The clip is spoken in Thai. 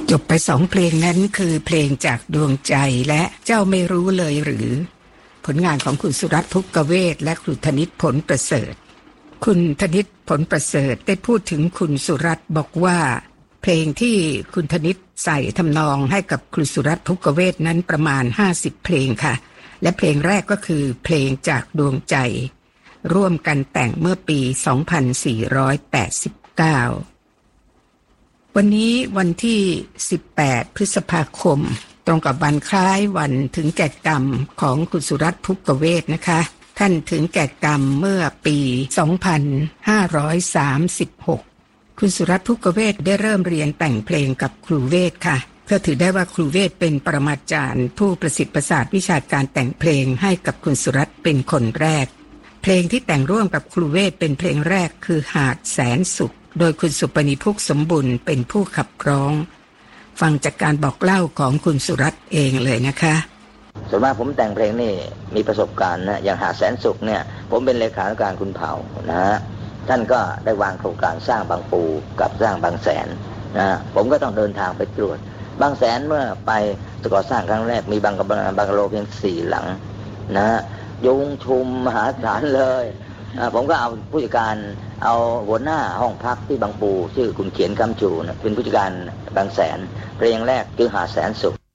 จบไป2เพลงนั้นคือเพลงจากดวงใจและเจ้าไม่รู้เลยหรือผลงานของคุณสุรัตน์ ภุกเวศและคุณธนิต ผลประเสริฐคุณธนิต ผลประเสริฐได้พูดถึงคุณสุรัตน์บอกว่าเพลงที่คุณธนิตใส่ทำนองให้กับคุณสุรัตน์ ภุกเวศนั้นประมาณ50เพลงค่ะและเพลงแรกก็คือเพลงจากดวงใจร่วมกันแต่งเมื่อปี2489วันนี้วันที่18พฤษภาคมตรงกับวันคล้ายวันถึงแก่กรรมของคุณสุรัตน์ ภุกเวศนะคะท่านถึงแก่กรรมเมื่อปี2536คุณสุรัตน์ ภุกเวศได้เริ่มเรียนแต่งเพลงกับครูเวศค่ะเพื่อถือได้ว่าครูเวศเป็นปรมาจารย์ผู้ประสิทธิ์ประสาทวิชาการแต่งเพลงให้กับคุณสุรัตน์เป็นคนแรกเพลงที่แต่งร่วมกับครูเวศเป็นเพลงแรกคือหาดแสนสุขโดยคุณสุปนี พุกสมบุญเป็นผู้ขับร้องฟังจากการบอกเล่าของคุณสุรัตน์เองเลยนะคะส่วนมากผมแต่งเพลงนี่มีประสบการณ์นะอย่างหาดแสนสุขเนี่ยผมเป็นเลขาธิการคุณเผ่านะฮะท่านก็ได้วางโครงการสร้างบางปูกับสร้างบางแสนนะผมก็ต้องเดินทางไปตรวจบางแสนเมื่อไปก่อสร้างครั้งแรกมีบางกะโลเพียง4หลังนะยุงชุมมหาศาลเลยผมก็เอาผู้จัดการเอาหัวหน้าห้องพักที่บางปูชื่อคุณเขียนคำจูนะเป็นผู้จัดการบางแสนเพลงแรกคือหาดแสนสุข